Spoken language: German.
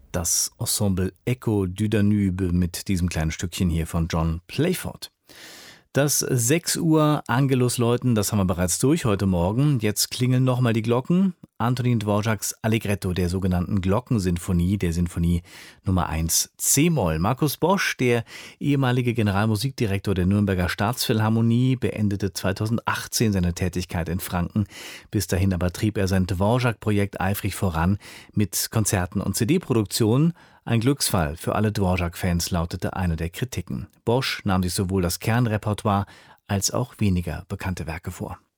das Ensemble Echo du Danube mit diesem kleinen Stückchen hier von John Playford. Das 6 Uhr Angelus läuten, das haben wir bereits durch heute Morgen. Jetzt klingeln nochmal die Glocken. Antonin Dvořáks Allegretto der sogenannten Glockensinfonie, der Sinfonie Nummer 1 C-Moll. Markus Bosch, der ehemalige Generalmusikdirektor der Nürnberger Staatsphilharmonie, beendete 2018 seine Tätigkeit in Franken. Bis dahin aber trieb er sein Dvořák-Projekt eifrig voran mit Konzerten und CD-Produktionen. Ein Glücksfall für alle Dvořák-Fans, lautete eine der Kritiken. Bosch nahm sich sowohl das Kernrepertoire als auch weniger bekannte Werke vor.